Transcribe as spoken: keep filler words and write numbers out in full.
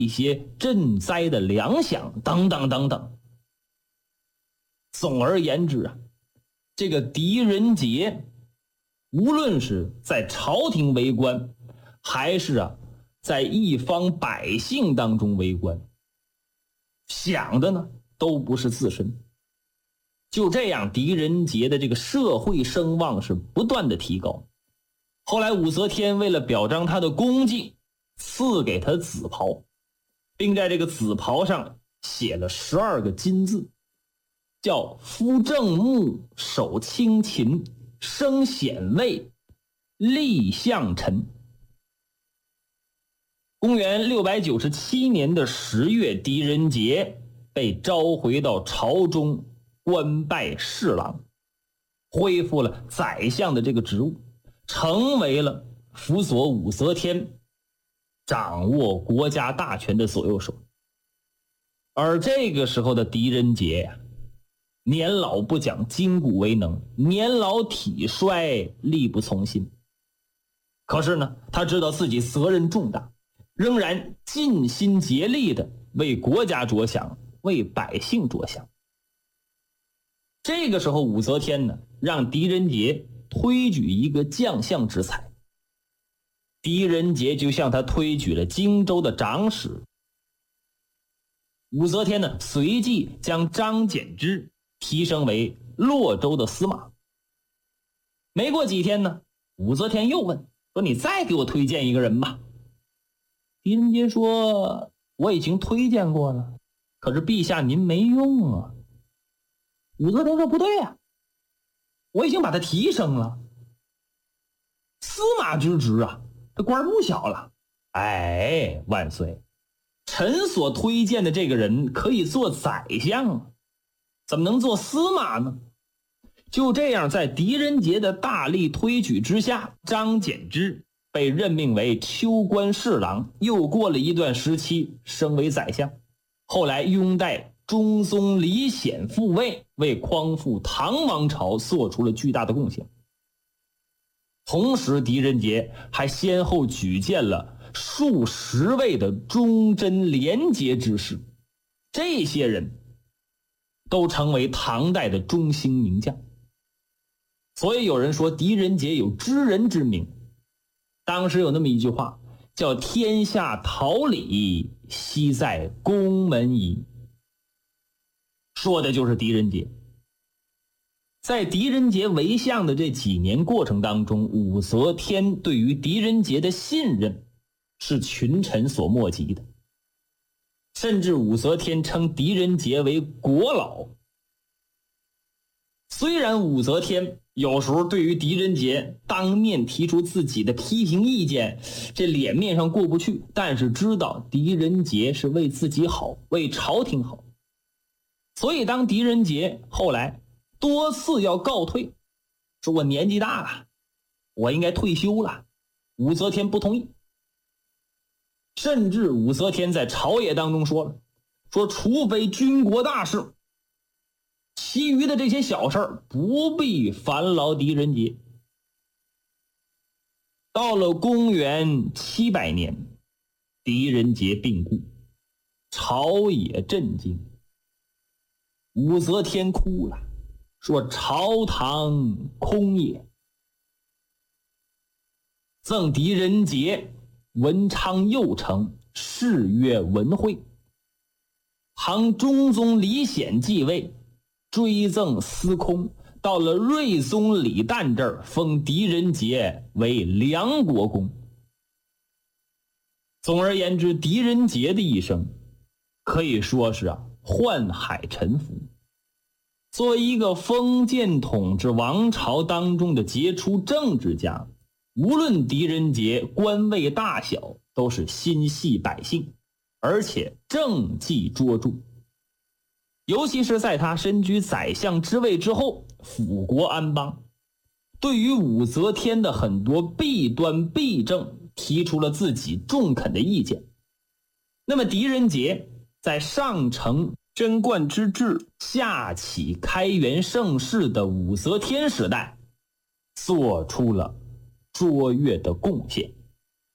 一些赈灾的粮饷等等等等。总而言之啊，这个狄仁杰无论是在朝廷为官，还是啊在一方百姓当中为官，想的呢都不是自身。就这样，狄仁杰的这个社会声望是不断的提高。后来武则天为了表彰他的功绩，赐给他紫袍，并在这个紫袍上写了十二个金字，叫夫正木，手清琴，升显位，立相臣。公元六百九十七年的十月，狄仁杰被召回到朝中，官拜侍郎，恢复了宰相的这个职务，成为了辅佐武则天掌握国家大权的左右手。而这个时候的狄仁杰呀，年老不讲筋骨为能，年老体衰，力不从心。可是呢，他知道自己责任重大，仍然尽心竭力的为国家着想，为百姓着想。这个时候武则天呢，让狄仁杰推举一个将相之才。狄仁杰就向他推举了荆州的长史。武则天呢，随即将张柬之提升为洛州的司马。没过几天呢，武则天又问说：“你再给我推荐一个人吧。”狄仁杰说：“我已经推荐过了，可是陛下您没用啊。”武则天说：“不对呀、啊，我已经把他提升了，司马之职啊，这官不小了。”哎，万岁，臣所推荐的这个人可以做宰相，怎么能做司马呢？就这样，在狄仁杰的大力推举之下，张柬之被任命为秋官侍郎，又过了一段时期升为宰相。后来拥戴中宗李显复位，为匡复唐王朝做出了巨大的贡献。同时狄仁杰还先后举荐了数十位的忠贞廉洁之士，这些人都成为唐代的中兴名将。所以有人说狄仁杰有知人之名。当时有那么一句话叫天下桃李，悉在宫门仪，说的就是狄仁杰。在狄仁杰为相的这几年过程当中，武则天对于狄仁杰的信任是群臣所莫及的，甚至武则天称狄仁杰为国老。虽然武则天有时候对于狄仁杰当面提出自己的批评意见，这脸面上过不去，但是知道狄仁杰是为自己好，为朝廷好。所以当狄仁杰后来多次要告退，说我年纪大了，我应该退休了，武则天不同意。甚至武则天在朝野当中说了，说除非军国大事，其余的这些小事儿不必烦劳狄仁杰。到了公元七百年，狄仁杰病故，朝野震惊。武则天哭了，说朝堂空也。赠狄仁杰文昌右丞，谥曰文惠。唐中宗李显继位，追赠司空，到了睿宗李旦这儿，封狄仁杰为梁国公。总而言之，狄仁杰的一生可以说是啊宦海沉浮。作为一个封建统治王朝当中的杰出政治家，无论狄仁杰官位大小，都是心系百姓，而且政绩卓著。尤其是在他身居宰相之位之后，辅国安邦，对于武则天的很多弊端弊政提出了自己中肯的意见。那么狄仁杰在上承贞观之治，下启开元盛世的武则天时代，做出了卓越的贡献。